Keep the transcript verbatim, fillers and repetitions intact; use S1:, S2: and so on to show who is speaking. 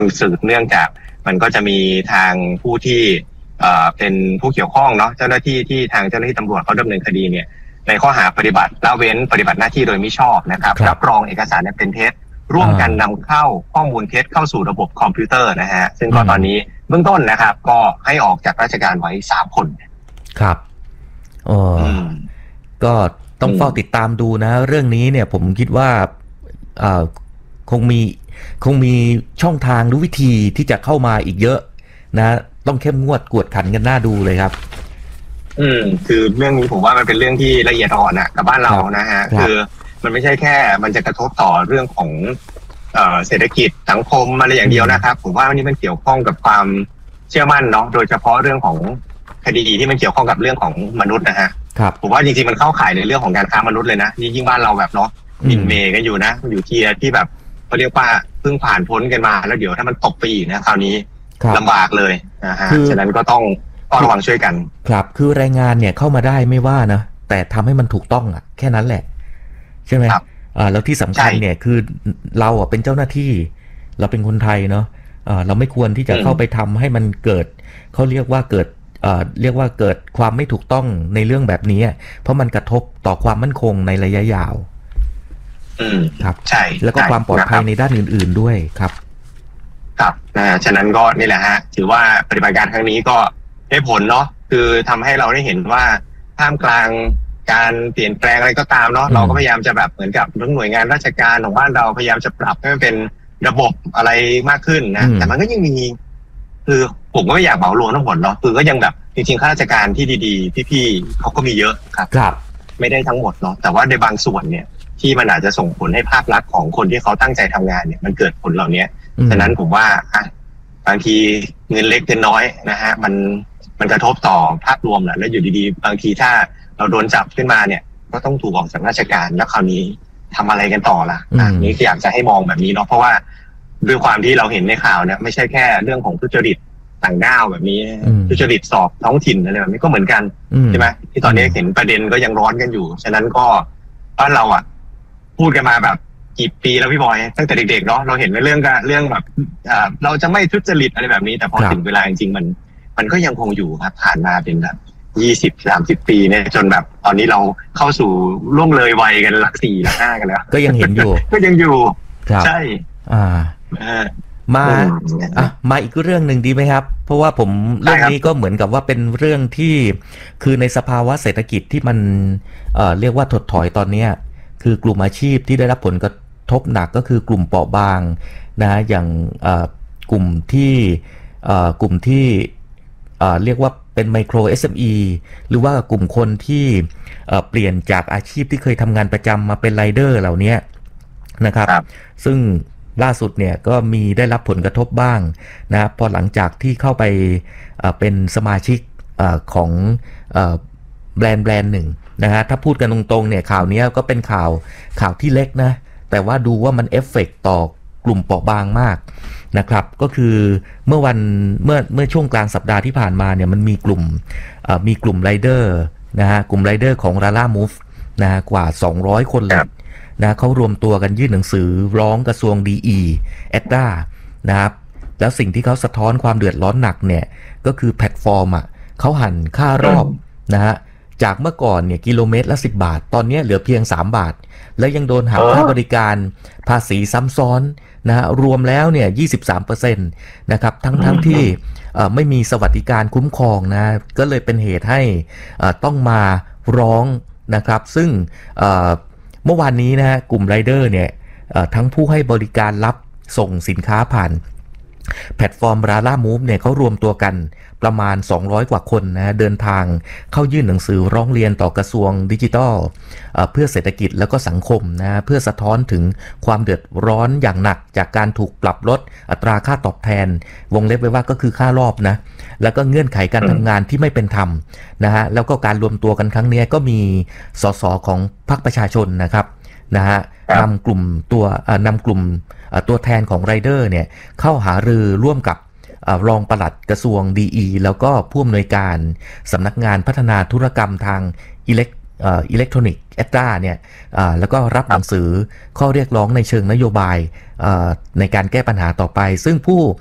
S1: สืบเนื่องจากมันก็จะมีทางผู้ที่เอ่อเป็นผู้เกี่ยวข้องเนาะเจ้าหน้าที่ที่ทางเจ้าหน้าที่ตำรวจเขาดำเนินคดีเนี่ยในข้อหาปฏิบัติละเว้นปฏิบัติหน้าที่โดยมิชอบนะครับรับรองเอกสารเป็นเท็จร่วมกันนำเข้าข้อมูลเท็จเข้าสู่ระบบคอมพิวเตอร์นะฮะซึ่งก็ตอนนี้เบื้องต้นนะครับก็ให้ออกจากราชการไว้สามคน
S2: ครับอ๋อก็ต้องเฝ้าติดตามดูนะเรื่องนี้เนี่ยผมคิดว่าอ่าคงมีคงมีช่องทางหรือวิธีที่จะเข้ามาอีกเยอะนะต้องเข้มงวดกวดขันกันน่าดูเลยครับ
S1: อืมคือเรื่องนี้ผมว่ามันเป็นเรื่องที่ละเอียดอ่อนนะกับบ้านเรานะฮะคือมันไม่ใช่แค่มันจะกระทบต่อเรื่องของเอ่อเศรษฐกิจสังคมอะไรอย่างเดียวนะครับผมว่าวันนี้มันเกี่ยวข้องกับความเชื่อมั่นเนาะโดยเฉพาะเรื่องของคดีที่มันเกี่ยวข้องกับเรื่องของมนุษย์นะฮะผมว่าจริงๆมันเข้าข่ายในเรื่องของการค้ามนุษย์เลยนะยิ่งบ้านเราแบบเนาะมินเมย์กันอยู่นะอยู่ที่ที่แบบเขาเรียกว่าเพิ่งผ่านพ้นกันมาแล้วเดี๋ยวถ้ามันตกไปอีกนะคราวนี้ลำบากเลยนะฮะฉะนั้นก็ต้องต้องระวังช่วยกัน
S2: ครับคือรายงานเนี่ยเข้ามาได้ไม่ว่านะแต่ทำให้มันถูกต้องอ่ะแค่นั้นแหละใช่ไหมครับอ่าแล้วที่สำคัญเนี่ยคือเราอ่ะเป็นเจ้าหน้าที่เราเป็นคนไทยเนาะอ่าเราไม่ควรที่จะเข้าไปทำให้มันเกิดเขาเรียกว่าเกิดอ่าเรียกว่าเกิดความไม่ถูกต้องในเรื่องแบบนี้เพราะมันกระทบต่อความมั่นคงในระยะยาว
S1: อืม
S2: ครับ
S1: ใช่
S2: แล้วก็ความปลอดภัยในด้านอื่นๆด้วยครับ
S1: ครับนะฉะนั้นก็นี่แหละฮะถือว่าปฏิบัติการครั้งนี้ก็ได้ผลเนาะคือทำให้เราได้เห็นว่าท่ามกลางการเปลี่ยนแปลงอะไรก็ตามเนาะเราก็พยายามจะแบบเหมือนกับหน่วยงานราชการของบ้านเราพยายามจะปรับให้มันเป็นระบบอะไรมากขึ้นนะแต่มันก็ยังมีคือผมก็ไม่อยากเหมารวมทั้งหมดเนาะคือก็ยังแบบจริงๆข้าราชการที่ดีๆพี่ๆเขาก็มีเยอะครับ
S2: ครับ
S1: ไม่ได้ทั้งหมดเนาะแต่ว่าในบางส่วนเนี่ยที่มันอาจจะส่งผลให้ภาพลักษณ์ของคนที่เขาตั้งใจทำงานเนี่ยมันเกิดผลเหล่านี้ฉะนั้นผมว่าอ่ะบางทีเงินเล็กเงินน้อยนะฮะมันมันกระทบต่อภาพรวมแหละแล้วอยู่ดีๆบางทีถ้าเราโดนจับขึ้นมาเนี่ยก็ต้องถูกออกจากราชการแล้วคราวนี้ทำอะไรกันต่อล่ะอ่ะนี่อยากจะให้มองแบบนี้เนาะเพราะว่าด้วยความที่เราเห็นในข่าวเนี่ยไม่ใช่แค่เรื่องของทุจริตต่างด้าวแบบนี้ทุจริตสอบท้องถิ่นอะไรแบบนี้ก็เหมือนกันใช่ไหมที่ตอนนี้เห็นประเด็นก็ยังร้อนกันอยู่ฉะนั้นก็บ้านเราอ่ะพูดกันมาแบบกี่ปีแล้วพี่บอยตั้งแต่เด็กๆเนาะเราเห็นในเรื่องการเรื่องแบบอ่าเราจะไม่ทุจริตอะไรแบบนี้แต่พอถึงเวลาจริงๆมันมันก็ยังคงอยู่ครับผ่านมาเป็นแบบยี่สิบสามสิบปีเนี่ยจนแบบตอนนี้เราเข้าสู่ล่วงเลยวัยกันหลักสี่หลักห้ากันแล้ว
S2: ก็ยังเห็นอยู่
S1: ก็ยังอยู่ใช่
S2: อ่ามาอ่ะมาอีกเรื่องหนึ่งดีไหมครับเพราะว่าผมเรื่องนี้ก็เหมือนกับว่าเป็นเรื่องที่คือในสภาวะเศรษฐกิจที่มันเอ่อเรียกว่าถดถอยตอนนี้คือกลุ่มอาชีพที่ได้รับผลกระทบหนักก็คือกลุ่มเปราะบางนะอย่างกลุ่มที่กลุ่มที่เรียกว่าเป็นไมโคร เอส เอ็ม อี หรือว่ากลุ่มคนที่เปลี่ยนจากอาชีพที่เคยทำงานประจำมาเป็นไรเดอร์เหล่านี้นะครับซึ่งล่าสุดเนี่ยก็มีได้รับผลกระทบบ้างนะพอหลังจากที่เข้าไปเป็นสมาชิกของแบรนด์แบรนด์หนึ่งนะฮะถ้าพูดกันตรงๆเนี่ยข่าวนี้ก็เป็นข่าวข่าวที่เล็กนะแต่ว่าดูว่ามันเอฟเฟกต์ต่อกลุ่มเปราะบางมากนะครับก็คือเมื่อวันเมื่อเมื่อช่วงกลางสัปดาห์ที่ผ่านมาเนี่ยมันมีกลุ่มมีกลุ่มไรเดอร์นะฮะกลุ่มไรเดอร์ของ Lala Move นะฮะกว่าสองร้อยคนเลยนะเขารวมตัวกันยื่นหนังสือร้องกระทรวง ดี อี เอด ด้า นะครับแล้วสิ่งที่เขาสะท้อนความเดือดร้อนหนักเนี่ยก็คือแพลตฟอร์มอ่ะเขาหั่นค่ารอบนะฮะจากเมื่อก่อนเนี่ยกิโลเมตรละสิบบาทตอนนี้เหลือเพียงสามบาทแล้วยังโดนหักค่าบริการภาษีซ้ำซ้อนนะฮะรวมแล้วเนี่ย ยี่สิบสามเปอร์เซ็นต์ นะครับทั้งทั้งที่ไม่มีสวัสดิการคุ้มครองนะก็เลยเป็นเหตุให้ต้องมาร้องนะครับซึ่งเมื่อวานนี้นะฮะกลุ่มไรเดอร์เนี่ยทั้งผู้ให้บริการรับส่งสินค้าผ่านแพลตฟอร์ม Lala Move เนี่ยเขารวมตัวกันประมาณสองร้อยกว่าคนนะเดินทางเข้ายื่นหนังสือร้องเรียนต่อกระทรวงดิจิทัลเพื่อเศรษฐกิจแล้วก็สังคมนะเพื่อสะท้อนถึงความเดือดร้อนอย่างหนักจากการถูกปรับลดอัตราค่าตอบแทนวงเล็บไว้ว่าก็คือค่ารอบนะแล้วก็เงื่อนไขการทำงานที่ไม่เป็นธรรมนะฮะแล้วก็การรวมตัวกันครั้งนี้ก็มีสสของพรรคประชาชนนะครับนะฮะนำกลุ่มตัวนำกลุ่มตัวแทนของไรเดอร์เนี่ยเข้าหารือร่วมกับรองปลัดกระทรวง ดี อี แล้วก็ผู้อำนวยการสำนักงานพัฒนาธุรกรรมทางอิเล็กอิเล็กทรอนิกส์ เอ ดี เอ เนี่ยแล้วก็รับหนังสือข้อเรียกร้องในเชิงนโยบายในการแก้ปัญหาต่อไปซึ่งผู้